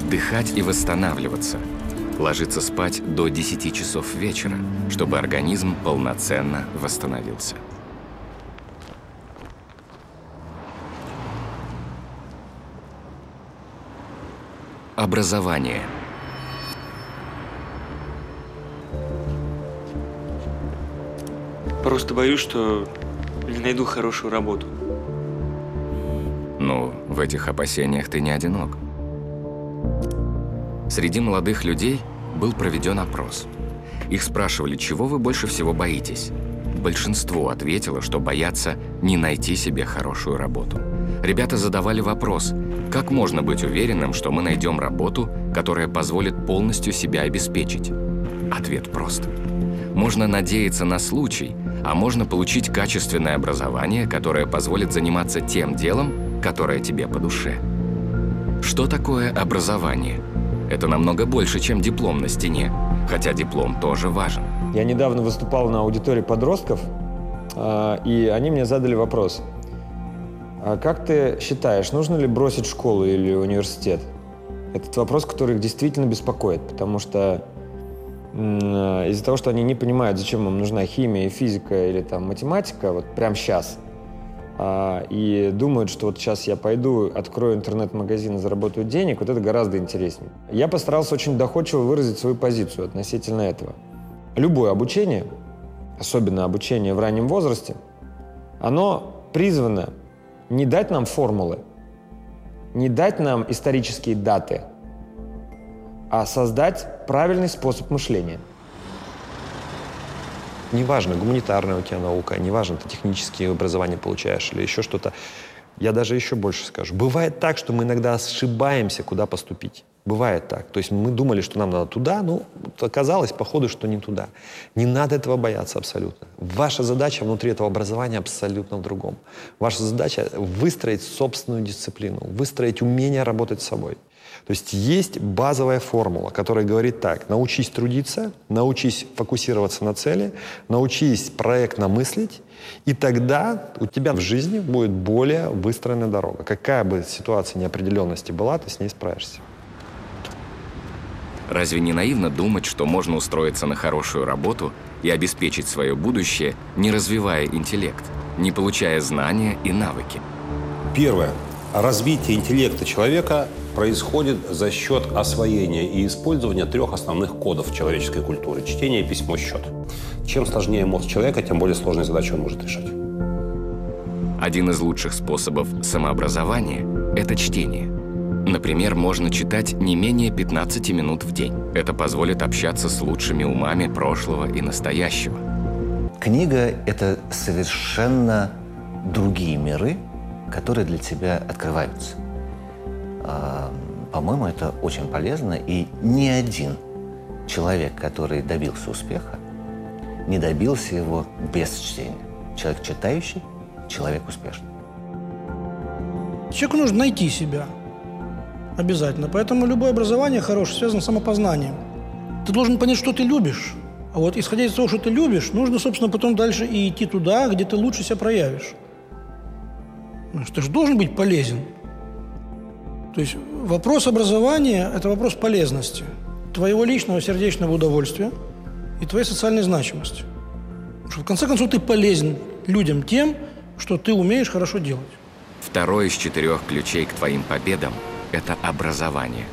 отдыхать и восстанавливаться, ложиться спать до 10 часов вечера, чтобы организм полноценно восстановился. Образование. Просто боюсь, что не найду хорошую работу. Ну, в этих опасениях ты не одинок. Среди молодых людей был проведен опрос. Их спрашивали, чего вы больше всего боитесь. Большинство ответило, что боятся не найти себе хорошую работу. Ребята задавали вопрос, как можно быть уверенным, что мы найдем работу, которая позволит полностью себя обеспечить? Ответ прост. Можно надеяться на случай, а можно получить качественное образование, которое позволит заниматься тем делом, которое тебе по душе. Что такое образование? Это намного больше, чем диплом на стене, хотя диплом тоже важен. Я недавно выступал на аудитории подростков, и они мне задали вопрос. А как ты считаешь, нужно ли бросить школу или университет? Это вопрос, который их действительно беспокоит, потому что из-за того, что они не понимают, зачем им нужна химия и физика или там математика, вот прямо сейчас, и думают, что вот сейчас я пойду, открою интернет-магазин и заработаю денег, вот это гораздо интереснее. Я постарался очень доходчиво выразить свою позицию относительно этого. Любое обучение, особенно обучение в раннем возрасте, оно призвано не дать нам формулы, не дать нам исторические даты, а создать правильный способ мышления. Неважно, гуманитарная у тебя наука, неважно, ты технические образования получаешь или еще что-то. Я даже еще больше скажу. Бывает так, что мы иногда ошибаемся, куда поступить. Бывает так. То есть мы думали, что нам надо туда, но оказалось, походу, что не туда. Не надо этого бояться абсолютно. Ваша задача внутри этого образования абсолютно в другом. Ваша задача выстроить собственную дисциплину, выстроить умение работать с собой. То есть есть базовая формула, которая говорит так: научись трудиться, научись фокусироваться на цели, научись проектно мыслить, и тогда у тебя в жизни будет более выстроенная дорога. Какая бы ситуация неопределенности была, ты с ней справишься. Разве не наивно думать, что можно устроиться на хорошую работу и обеспечить свое будущее, не развивая интеллект, не получая знания и навыки? Первое. Развитие интеллекта человека происходит за счет освоения и использования 3 основных кодов человеческой культуры: чтение, письмо, счет. Чем сложнее мозг человека, тем более сложные задачи он может решать. Один из лучших способов самообразования – это чтение. Например, можно читать не менее 15 минут в день. Это позволит общаться с лучшими умами прошлого и настоящего. Книга – это совершенно другие миры, которые для тебя открываются. По-моему, это очень полезно, и ни один человек, который добился успеха, не добился его без чтения. Человек читающий – человек успешный. Человеку нужно найти себя. Обязательно. Поэтому любое образование хорошее связано с самопознанием. Ты должен понять, что ты любишь. А вот исходя из того, что ты любишь, нужно, собственно, потом дальше и идти туда, где ты лучше себя проявишь. Ты же должен быть полезен. То есть вопрос образования – это вопрос полезности, твоего личного сердечного удовольствия и твоей социальной значимости. Потому что в конце концов ты полезен людям тем, что ты умеешь хорошо делать. Второй из 4 ключей к твоим победам – это образование.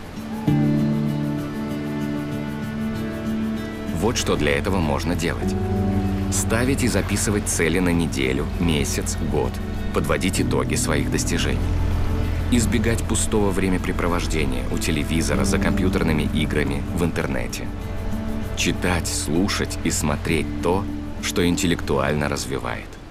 Вот что для этого можно делать. Ставить и записывать цели на неделю, месяц, год. Подводить итоги своих достижений. Избегать пустого времяпрепровождения у телевизора, за компьютерными играми, в интернете. Читать, слушать и смотреть то, что интеллектуально развивает.